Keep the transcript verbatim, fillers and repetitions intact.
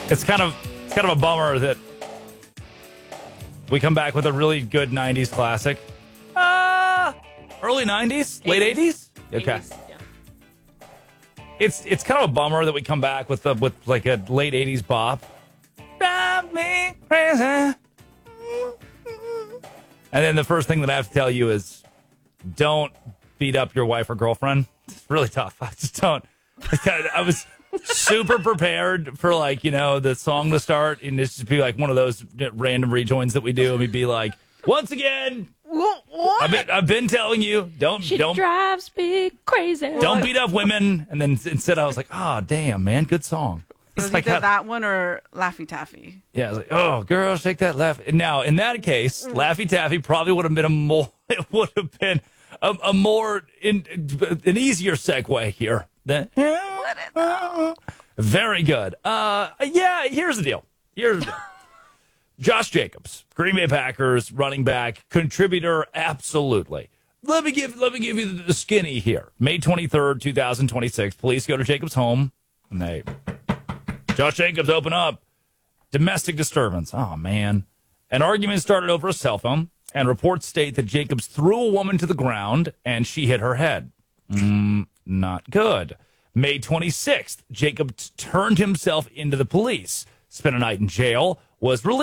It's kind of it's kind of a bummer that we come back with a really good nineties classic. Uh, early nineties? Late eighties? Okay. eighties, yeah. It's it's kind of a bummer that we come back with the, with like a late eighties bop. Drive me crazy. And then the first thing that I have to tell you is don't beat up your wife or girlfriend. It's really tough. I just don't. I was super prepared for, like, you know, the song to start, and it's just be like one of those random rejoins that we do, and we'd be like, once again, What? I've been, I've been telling you, don't She don't drives me crazy. don't beat up women. And then instead, I was like, oh damn, man, good song. Was It's like either how- that one or Laffy Taffy? Yeah, I was like, oh, girl, shake that laugh. Now, in that case, Laffy Taffy probably would have been a more, it would have been a, a more, in, an easier segue here. Than, very good. Uh, yeah, here's the deal. Here's the deal. Josh Jacobs, Green Bay Packers running back, contributor, absolutely. Let me give, let me give you the, the skinny here. May twenty-third, twenty twenty-six. Police go to Jacobs' home, and they... Josh Jacobs, open up. Domestic disturbance. Oh, man. An argument started over a cell phone, and reports state that Jacobs threw a woman to the ground, and she hit her head. Mm, not good. May twenty-sixth, Jacobs turned himself into the police, spent a night in jail, was released.